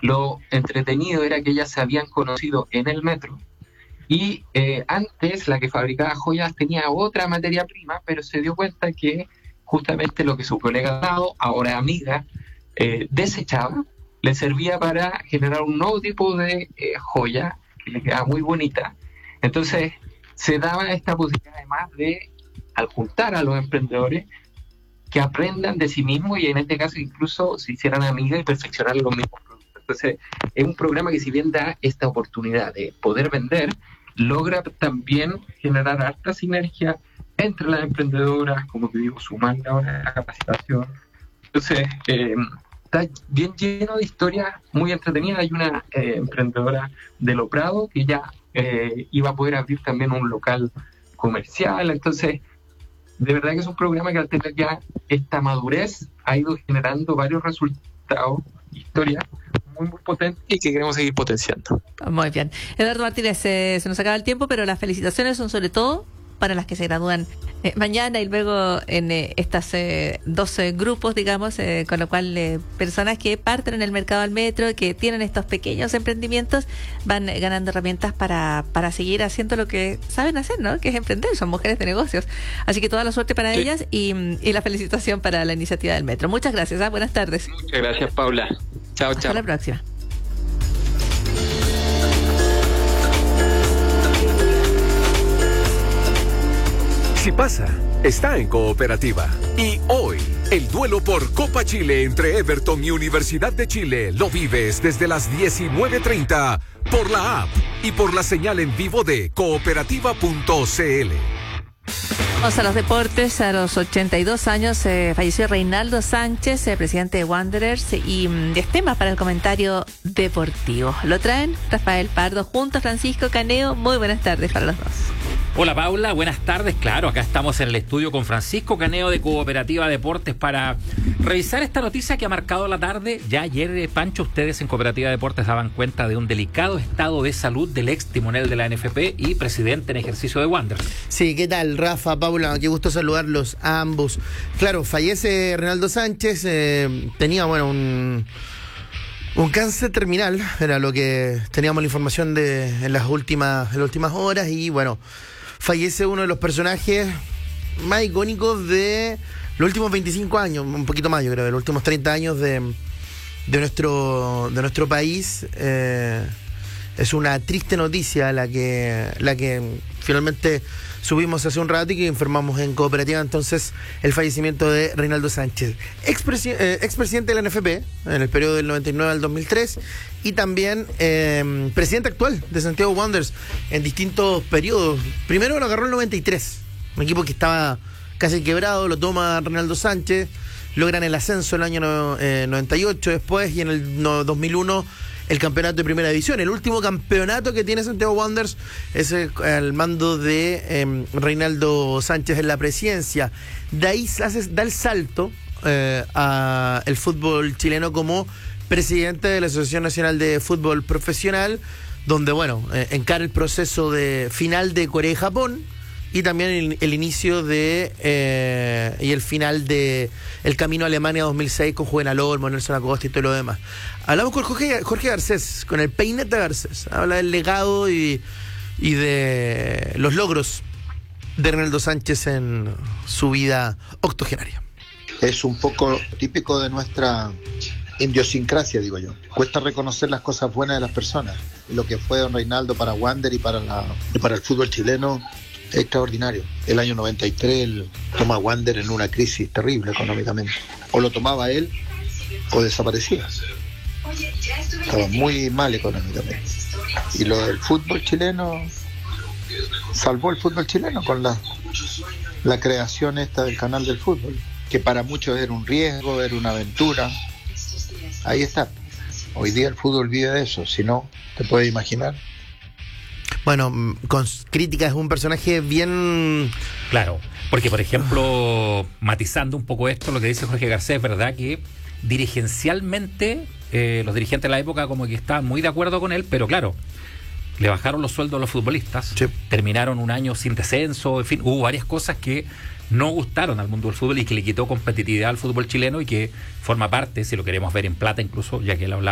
lo entretenido era que ellas se habían conocido en el metro y antes la que fabricaba joyas tenía otra materia prima, pero se dio cuenta que justamente lo que su colega al lado, ahora amiga, desechaba, le servía para generar un nuevo tipo de joya que le quedaba muy bonita. Entonces se daba esta posibilidad además de, al juntar a los emprendedores, que aprendan de sí mismos y en este caso incluso se hicieran amigas y perfeccionar los mismos productos. Entonces es un programa que si bien da esta oportunidad de poder vender, logra también generar harta sinergia entre las emprendedoras, como te digo, sumando ahora la capacitación. Entonces está bien lleno de historias muy entretenidas. Hay una emprendedora de Lo Prado que ya iba a poder abrir también un local comercial. Entonces de verdad que es un programa que al tener ya esta madurez ha ido generando varios resultados, historias muy, muy potentes y que queremos seguir potenciando. Muy bien. Eduardo Martínez, se nos acaba el tiempo, pero las felicitaciones son sobre todo para las que se gradúan mañana y luego en estas 12 grupos, digamos, con lo cual personas que parten en el mercado al metro, que tienen estos pequeños emprendimientos, van ganando herramientas para seguir haciendo lo que saben hacer, ¿no? Que es emprender, son mujeres de negocios. Así que toda la suerte para ellas y la felicitación para la iniciativa del metro. Muchas gracias, buenas tardes. Muchas gracias, Paula. Chao, chao. Hasta la próxima. Si pasa, está en Cooperativa. Y hoy, el duelo por Copa Chile entre Everton y Universidad de Chile lo vives desde las 19:30 por la app y por la señal en vivo de cooperativa.cl. Vamos a los deportes. A los 82 años falleció Reinaldo Sánchez, presidente de Wanderers, y es tema para el comentario deportivo. Lo traen Rafael Pardo junto a Francisco Caneo. Muy buenas tardes para los dos. Hola Paula, buenas tardes. Claro, acá estamos en el estudio con Francisco Caneo de Cooperativa Deportes para revisar esta noticia que ha marcado la tarde. Ya ayer, Pancho, ustedes en Cooperativa Deportes daban cuenta de un delicado estado de salud del ex timonel de la NFP y presidente en ejercicio de Wanderers. Sí, ¿qué tal, Rafa, Paula? Qué gusto saludarlos a ambos. Claro, fallece Reinaldo Sánchez, tenía, un cáncer terminal, era lo que teníamos la información en las últimas horas, y bueno, fallece uno de los personajes más icónicos de los últimos 25 años, un poquito más yo creo, de los últimos 30 años de nuestro país. Es una triste noticia la que finalmente subimos hace un rato y que informamos en Cooperativa, entonces, el fallecimiento de Reinaldo Sánchez, expresidente de la NFP en el periodo del 99 al 2003 y también presidente actual de Santiago Wanderers en distintos periodos. Primero lo agarró en el 93, un equipo que estaba casi quebrado, lo toma Reinaldo Sánchez, logran el ascenso en el año 98 después, y en el 2001 el campeonato de primera división. El último campeonato que tiene Santiago Wanderers es el mando de Reinaldo Sánchez en la presidencia. De ahí da el salto a el fútbol chileno como presidente de la Asociación Nacional de Fútbol Profesional, donde encara el proceso de final de Corea y Japón, y también el inicio y el final de el camino a Alemania 2006 con Juvenal Olmo, Nelson Acosta y todo lo demás. Hablamos con Jorge Garcés, con el Peineta Garcés. Habla del legado y de los logros de Reinaldo Sánchez en su vida octogenaria. Es un poco típico de nuestra idiosincrasia, digo yo. Cuesta reconocer las cosas buenas de las personas. Lo que fue don Reinaldo para Wander y para el fútbol chileno, extraordinario. El año 93 él toma a Wander en una crisis terrible económicamente. O lo tomaba él o desaparecía. Estaba muy mal económicamente. Y lo del fútbol chileno, salvó el fútbol chileno con la creación esta del canal del fútbol, que para muchos era un riesgo, era una aventura. Ahí está. Hoy día el fútbol vive de eso, si no, te puedes imaginar. Bueno, con críticas, es un personaje bien... Claro, porque por ejemplo, matizando un poco esto, lo que dice Jorge Garcés, es verdad que dirigencialmente los dirigentes de la época como que estaban muy de acuerdo con él, pero claro, le bajaron los sueldos a los futbolistas, sí. Terminaron un año sin descenso, en fin, hubo varias cosas que no gustaron al mundo del fútbol y que le quitó competitividad al fútbol chileno y que forma parte, si lo queremos ver en plata incluso, ya que él hablaba